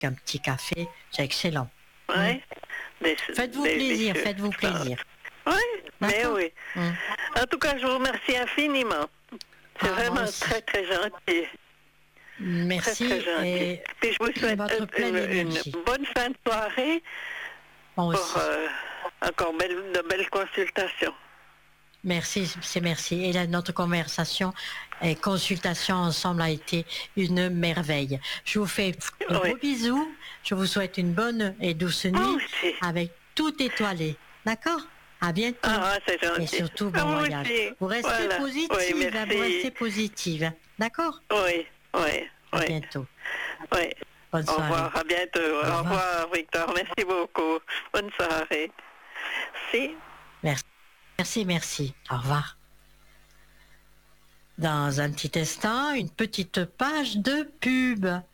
un petit café, c'est excellent. Ouais. Faites-vous plaisir, faites-vous plaisir. Oui, mais D'accord. oui. En tout cas, je vous remercie infiniment. C'est vraiment très, très gentil. Merci. Très, très gentil. Et puis je vous souhaite votre pleine une énergie. bonne fin de soirée Moi pour aussi. encore de belles consultations. Merci, c'est merci. Et là, notre conversation et consultation ensemble a été une merveille. Je vous fais de gros bisous. Je vous souhaite une bonne et douce nuit avec tout étoilé. D'accord? À bientôt. Ah, c'est gentil. Et surtout, bon voyage. Vous restez positive, Oui, hein, vous restez positive. D'accord? Oui, oui. À bientôt. Oui. Bonne soirée. Au revoir, à bientôt. Au revoir, Victor. Merci beaucoup. Bonne soirée. Merci. Merci. Au revoir. Dans un petit instant, une petite page de pub.